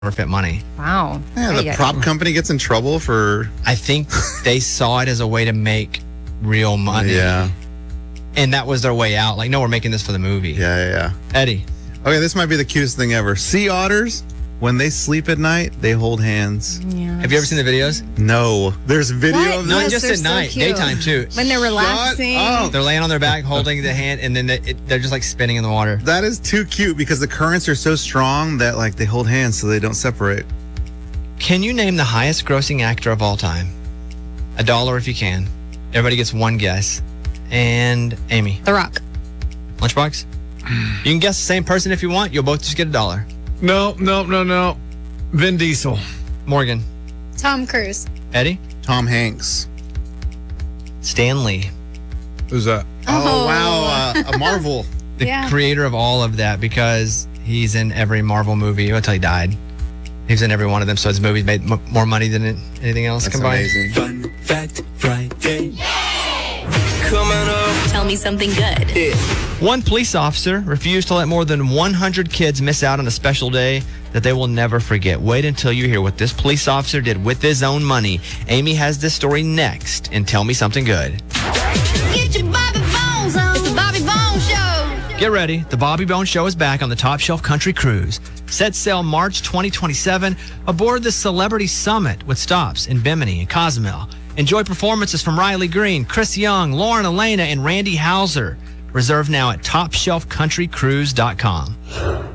counterfeit money. Wow. Yeah, the prop company gets in trouble for... I think they saw it as a way to make real money. Yeah. And that was their way out. Like, no, we're making this for the movie. Yeah. Eddie. Okay, this might be the cutest thing ever. Sea otters, when they sleep at night, they hold hands. Yes. Have you ever seen the videos? No. There's video What? of Not this. just they're at so night, cute. daytime too. When they're relaxing. up. They're laying on their back, holding the hand, and then they're just like spinning in the water. That is too cute because the currents are so strong that like they hold hands so they don't separate. Can you name the highest grossing actor of all time? $1 if you can. Everybody gets one guess. And Amy. The Rock. Lunchbox? You can guess the same person if you want. You'll both just get $1. No. Vin Diesel. Morgan. Tom Cruise. Eddie. Tom Hanks. Stan Lee. Who's that? Oh, wow. A Marvel. The Yeah. creator of all of that, because he's in every Marvel movie until he died. He was in every one of them, so his movies made more money than anything else That's combined. amazing. Fun Fact Friday. Coming up. Tell me something good. One police officer refused to let more than 100 kids miss out on a special day that they will never forget. Wait until you hear what this police officer did with his own money. Amy has this story next, and Tell Me Something Good. Get your Bobby Bones on. It's the Bobby Bones Show. Get ready. The Bobby Bones Show is back on the Top Shelf Country Cruise. Set sail March 2027 aboard the Celebrity Summit with stops in Bimini and Cozumel. Enjoy performances from Riley Green, Chris Young, Lauren Elena, and Randy Hauser. Reserve now at TopShelfCountryCruise.com.